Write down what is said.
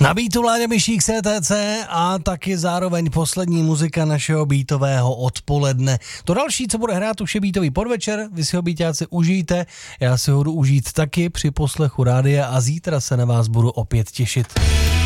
Na beatu Láďa Myšík CTC a taky zároveň poslední muzika našeho beatového odpoledne. To další, co bude hrát, už je beatový podvečer, vy si ho beatáci užijte, já si ho jdu užít taky při poslechu rádia a zítra se na vás budu opět těšit.